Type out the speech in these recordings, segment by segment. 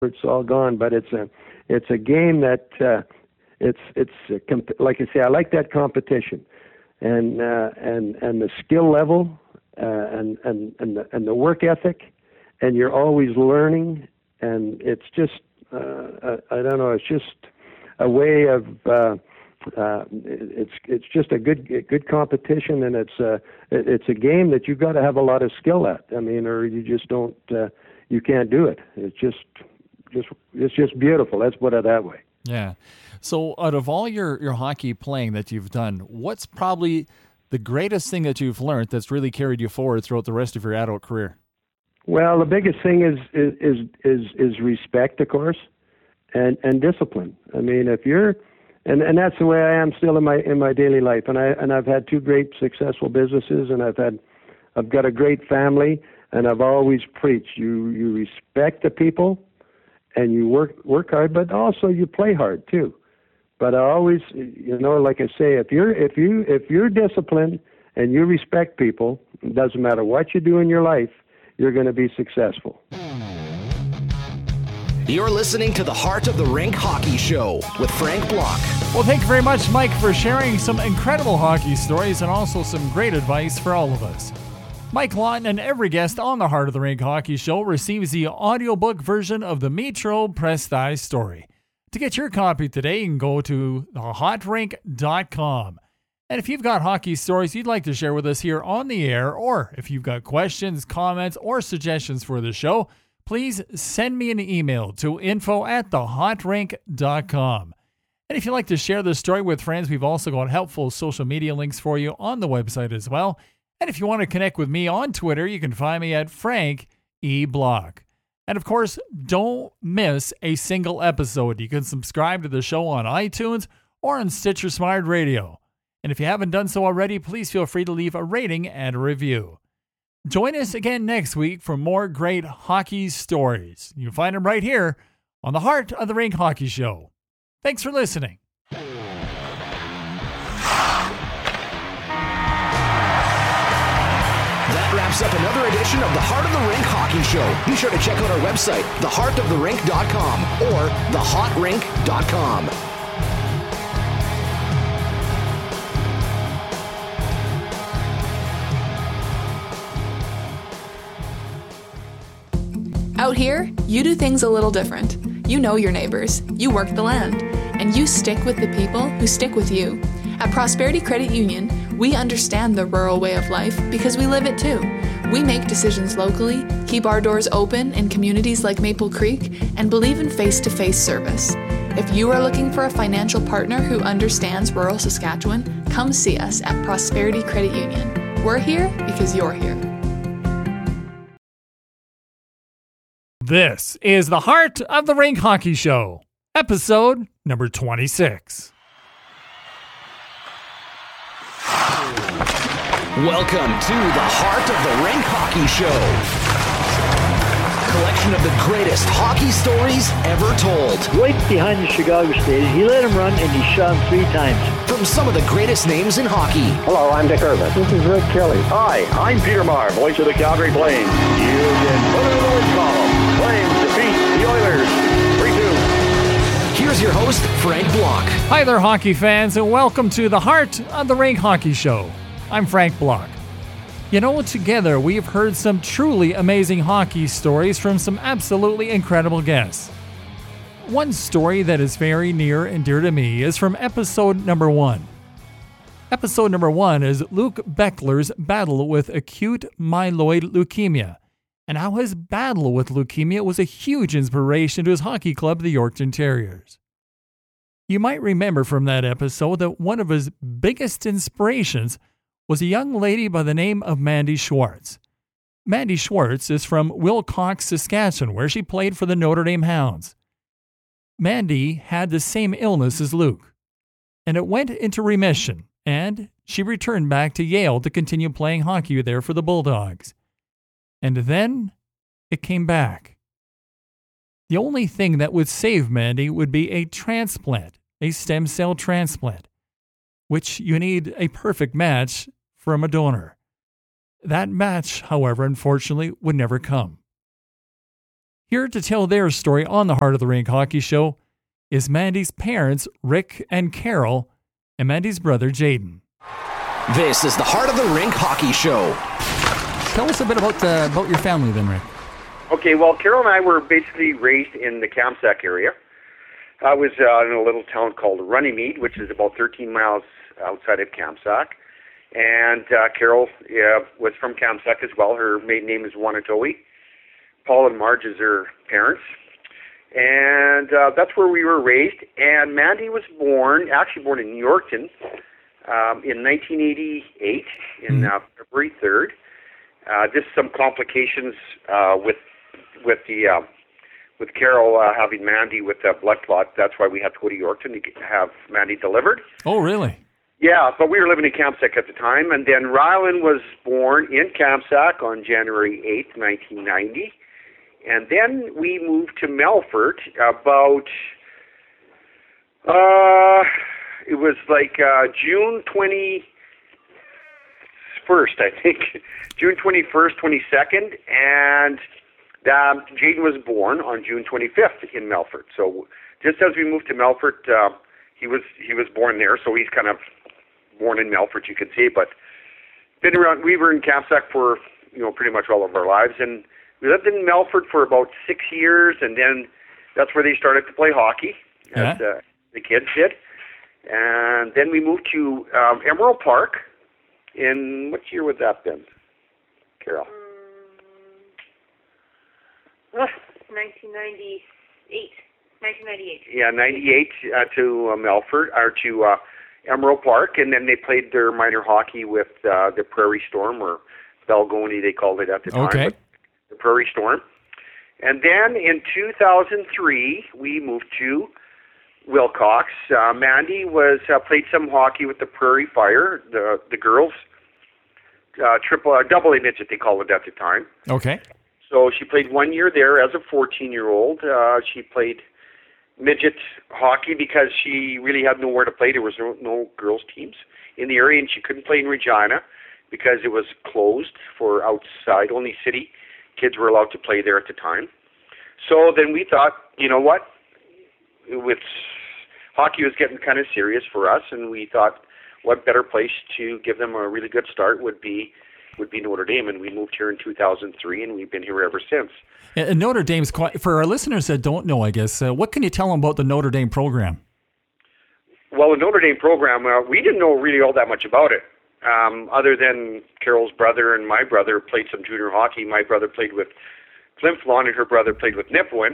it's all gone. But it's a game that like I say, I like that competition, and the skill level, and the work ethic, and you're always learning, and it's just I don't know, it's just a way of it's just a good competition, and it's a game that you've got to have a lot of skill at. I mean, or you just don't you can't do it. It's just beautiful. Let's put it that way. Yeah. So out of all your hockey playing that you've done, what's probably the greatest thing that you've learned that's really carried you forward throughout the rest of your adult career? Well, the biggest thing is respect, of course, and discipline. I mean, if you're and that's the way I am still in my daily life. And I've had two great successful businesses, and I've got a great family, and I've always preached you respect the people, and you work hard, but also you play hard too. But I always, like I say, if you're disciplined and you respect people, it doesn't matter what you do in your life, you're going to be successful. You're listening to the Heart of the Rink Hockey Show with Frank Block. Well, thank you very much, Mike, for sharing some incredible hockey stories and also some great advice for all of us. Mike Lawton and every guest on the Heart of the Rink Hockey Show receives the audiobook version of the Metro Press story. To get your copy today, you can go to thehotrink.com. And if you've got hockey stories you'd like to share with us here on the air, or if you've got questions, comments, or suggestions for the show, please send me an email to info@thehotrink.com. And if you'd like to share this story with friends, we've also got helpful social media links for you on the website as well. And if you want to connect with me on Twitter, you can find me at Frank E. Block. And of course, don't miss a single episode. You can subscribe to the show on iTunes or on Stitcher Smart Radio. And if you haven't done so already, please feel free to leave a rating and a review. Join us again next week for more great hockey stories. You'll find them right here on the Heart of the Rink Hockey Show. Thanks for listening. That wraps up another edition of the Heart of the Rink Hockey Show. Be sure to check out our website, theheartoftherink.com or thehotrink.com. Out here, you do things a little different. You know your neighbors, you work the land, and you stick with the people who stick with you. At Prosperity Credit Union, we understand the rural way of life because we live it too. We make decisions locally, keep our doors open in communities like Maple Creek, and believe in face-to-face service. If you are looking for a financial partner who understands rural Saskatchewan, come see us at Prosperity Credit Union. We're here because you're here. This is the Heart of the Rink Hockey Show, episode number 26. Welcome to the Heart of the Rink Hockey Show. Collection of the greatest hockey stories ever told. Right behind the Chicago Stadium, he let him run and he shot him 3 times. From some of the greatest names in hockey. Hello, I'm Dick Irvin. This is Rick Kelly. Hi, I'm Peter Maher, voice of the Calgary Flames. You've been put in the win column. Flames defeat the Oilers 3-2. Here's your host, Frank Block. Hi there, hockey fans, and welcome to the Heart of the Rink Hockey Show. I'm Frank Block. You know, together we've heard some truly amazing hockey stories from some absolutely incredible guests. One story that is very near and dear to me is from episode number 1. Episode number 1 is Luke Beckler's battle with acute myeloid leukemia, and how his battle with leukemia was a huge inspiration to his hockey club, the Yorkton Terriers. You might remember from that episode that one of his biggest inspirations was a young lady by the name of Mandy Schwartz. Mandy Schwartz is from Wilcox, Saskatchewan, where she played for the Notre Dame Hounds. Mandy had the same illness as Luke, and it went into remission, and she returned back to Yale to continue playing hockey there for the Bulldogs. And then it came back. The only thing that would save Mandy would be a transplant, a stem cell transplant, which you need a perfect match from a donor. That match, however, unfortunately, would never come. Here to tell their story on the Heart of the Rink Hockey Show is Mandy's parents, Rick and Carol, and Mandy's brother, Jaden. This is the Heart of the Rink Hockey Show. Tell us a bit about your family then, Rick. Okay, well, Carol and I were basically raised in the Kamsack area. I was in a little town called Runnymede, which is about 13 miles outside of Kamsack. And Carol was from Kamsack as well. Her maiden name is Wanatowi. Paul and Marge is her parents. And that's where we were raised. And Mandy was born in Yorkton in 1988, in February 3rd. Just some complications with Carol having Mandy with a blood clot. That's why we had to go to Yorkton to have Mandy delivered. Oh, really? Yeah, but we were living in Kamsack at the time. And then Rylan was born in Kamsack on January 8th, 1990. And then we moved to Melfort about, it was like June 21st, I think. June 21st, 22nd. And Jaden was born on June 25th in Melfort. So just as we moved to Melfort, he was born there. So he's kind of born in Melfort, you could say. But we were in Kamsack for pretty much all of our lives, and we lived in Melfort for about 6 years, and then that's where they started to play hockey, as the kids did. And then we moved to Emerald Park. In what year would that been, Carol? 1998. Yeah, 98 to Melfort, or to Emerald Park, and then they played their minor hockey with the Prairie Storm, or Belgoni, they called it at the time. Okay. The Prairie Storm. And then in 2003, we moved to Wilcox. Mandy played some hockey with the Prairie Fire, the girls, double A midget, they called it at the time. Okay. So she played 1 year there as a 14-year-old. She played midget hockey because she really had nowhere to play. There was no girls' teams in the area, and she couldn't play in Regina because it was closed for outside. Only city kids were allowed to play there at the time. So then we thought, you know what? With hockey was getting kind of serious for us, and we thought what better place to give them a really good start would be Notre Dame, and we moved here in 2003, and we've been here ever since. And Notre Dame's quite, for our listeners that don't know, I guess, what can you tell them about the Notre Dame program? Well, the Notre Dame program, we didn't know really all that much about it, other than Carol's brother and my brother played some junior hockey. My brother played with Flin-Flon, and her brother played with Nipawin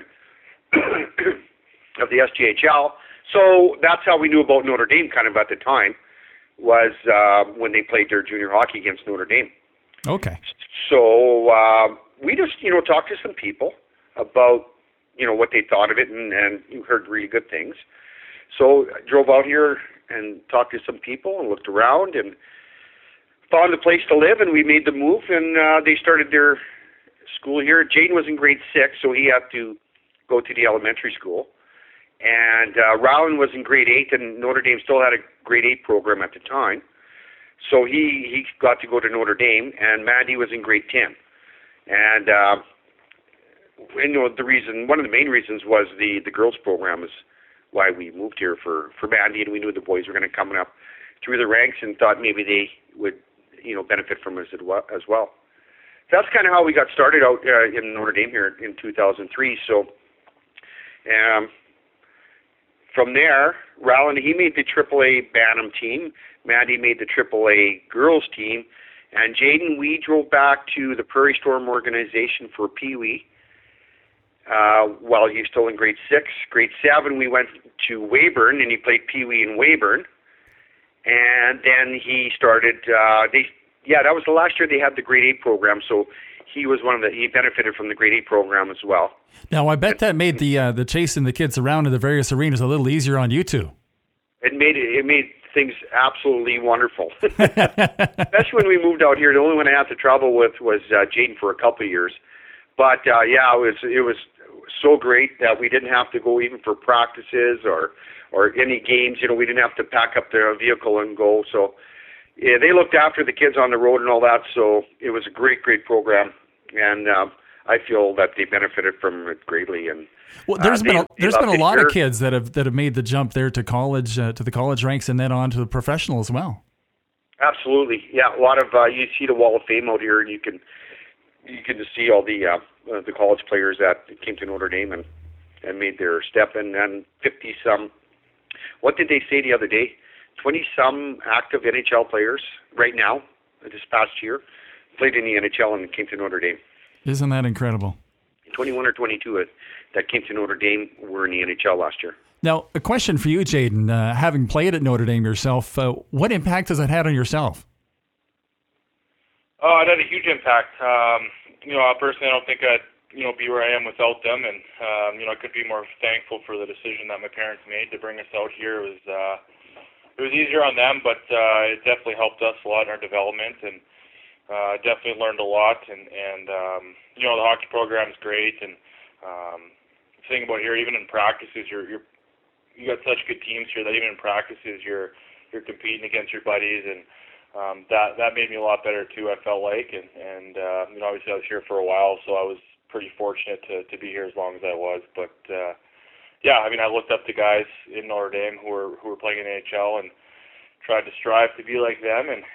of the SJHL. So that's how we knew about Notre Dame kind of at the time, was when they played their junior hockey against Notre Dame. Okay. So we just, talked to some people about, what they thought of it, and you heard really good things. So I drove out here and talked to some people and looked around and found a place to live, and we made the move, and they started their school here. Jaden was in grade 6, so he had to go to the elementary school. And Rowan was in grade 8, and Notre Dame still had a grade 8 program at the time. So he got to go to Notre Dame, and Mandy was in grade 10. And one of the main reasons was the girls program is why we moved here for Mandy, and we knew the boys were going to come up through the ranks and thought maybe they would, benefit from us as well. That's kind of how we got started out in Notre Dame here in 2003. So from there, Rowan, he made the AAA Bantam team. Mandy made the AAA girls team. And Jaden, we drove back to the Prairie Storm organization for Pee Wee while he was still in grade 6. Grade 7, we went to Weyburn, and he played Pee Wee in Weyburn. And then he started, that was the last year they had the grade 8 program, so he benefited from the grade 8 program as well. Now, I bet that made the chasing the kids around in the various arenas a little easier on you two. It made things absolutely wonderful. Especially when we moved out here, the only one I had to travel with was Jaden for a couple of years. But it was so great that we didn't have to go even for practices or any games. We didn't have to pack up the vehicle and go. So they looked after the kids on the road and all that. So it was a great, great program. And I feel that they benefited from it greatly. And well, there's been a lot of kids that have made the jump there to college, to the college ranks, and then on to the professional as well. Absolutely, yeah. A lot of you see the Wall of Fame out here, and you can just see all the college players that came to Notre Dame and made their step, and 50-some. What did they say the other day? 20-some active NHL players right now, this past year, played in the NHL and came to Notre Dame. Isn't that incredible? 21 or 22 that came to Notre Dame were in the NHL last year. Now, a question for you, Jayden. Having played at Notre Dame yourself, what impact has it had on yourself? Oh, it had a huge impact. Personally, I don't think I'd be where I am without them, and I could be more thankful for the decision that my parents made to bring us out here. It was easier on them, but it definitely helped us a lot in our development, and definitely learned a lot. And the hockey program is great, and the thing about here, even in practices, you got such good teams here that even in practices you're competing against your buddies, and that made me a lot better too. I felt like, and obviously I was here for a while, so I was pretty fortunate to be here as long as I was. But I looked up to guys in Notre Dame who were playing in the NHL and tried to strive to be like them, and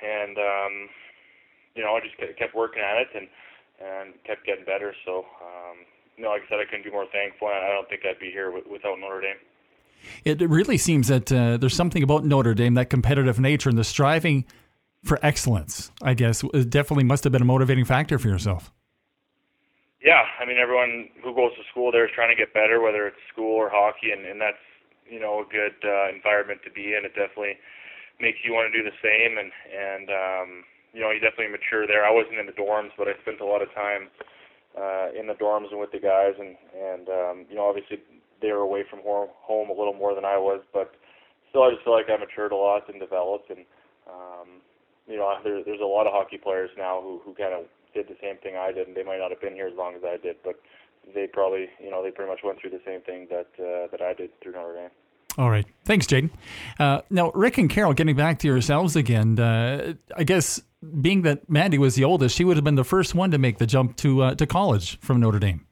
I just kept working at it and kept getting better. So like I said, I couldn't be more thankful, and I don't think I'd be here without Notre Dame. It really seems that there's something about Notre Dame, that competitive nature and the striving for excellence, I guess, it definitely must have been a motivating factor for yourself. Yeah, everyone who goes to school there is trying to get better, whether it's school or hockey, and that's, a good environment to be in. It definitely makes you want to do the same, and you definitely mature there. I wasn't in the dorms, but I spent a lot of time in the dorms and with the guys, and obviously they were away from home a little more than I was, but still I just feel like I matured a lot and developed, and there's a lot of hockey players now who kind of did the same thing I did, and they might not have been here as long as I did, but they probably, they pretty much went through the same thing that I did through Notre Dame. All right. Thanks, Jayden. Now, Rick and Carol, getting back to yourselves again, I guess being that Mandy was the oldest, she would have been the first one to make the jump to college from Notre Dame.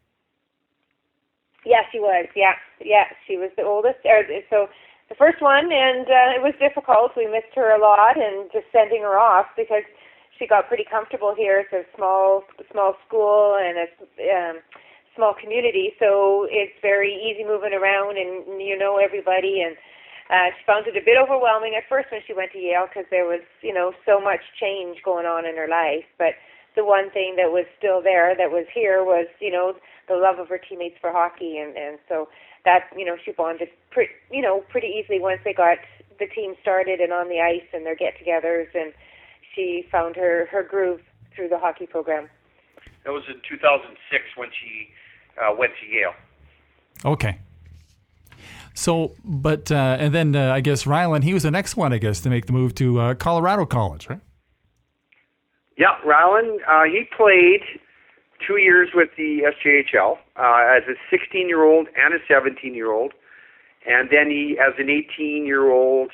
Yeah, she was. Yeah, she was the oldest. So the first one, and it was difficult. We missed her a lot, and just sending her off because she got pretty comfortable here. It's a small school and a small community, so it's very easy moving around, and you know everybody. And she found it a bit overwhelming at first when she went to Yale because there was, so much change going on in her life. But the one thing that was still there, that was here, was, the love of her teammates for hockey, and so that, she bonded pretty easily once they got the team started and on the ice and their get-togethers, and she found her groove through the hockey program. That was in 2006 when she went to Yale. Okay. So, but, and then I guess Rylan, he was the next one, I guess, to make the move to Colorado College, right? Yeah, Rylan, he played 2 years with the SJHL as a 16-year-old and a 17-year-old. And then he, as an 18-year-old,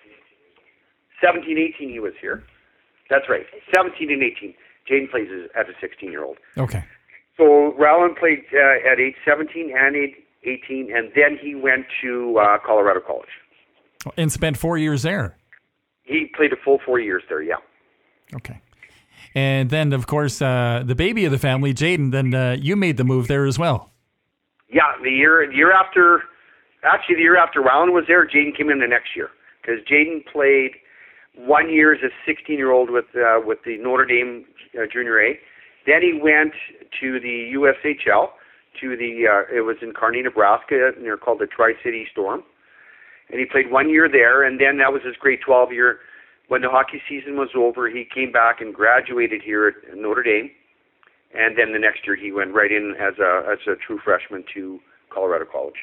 17, 18 he was here. That's right, 17 and 18. Jayden plays as a 16-year-old. Okay. So Rylan played at age 17 and age 18, and then he went to Colorado College. And spent 4 years there. He played a full 4 years there, yeah. Okay. And then, of course, the baby of the family, Jayden, then you made the move there as well. Yeah, the year after Rylan was there, Jayden came in the next year. Because Jayden played 1 year as a 16-year-old with the Notre Dame Junior A. Then he went to the USHL, it was in Kearney, Nebraska, and they're called the Tri-City Storm. And he played 1 year there, and then that was his grade 12 year. When the hockey season was over, he came back and graduated here at Notre Dame. And then the next year he went right in as a true freshman to Colorado College.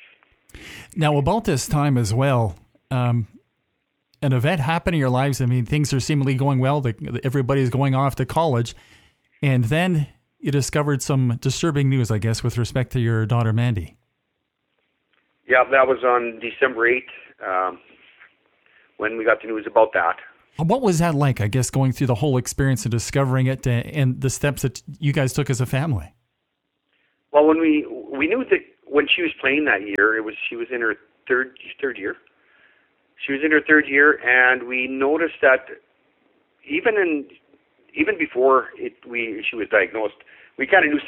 Now, about this time as well, an event happened in your lives. I mean, things are seemingly going well. Everybody's going off to college. And then you discovered some disturbing news, I guess, with respect to your daughter, Mandy. Yeah, that was on December 8th when we got the news about that. What was that like, I guess, going through the whole experience and discovering it and the steps that you guys took as a family? Well, when we knew that when she was playing that year, she was in her third year. She was in her third year, and we noticed that even before she was diagnosed, we kind of knew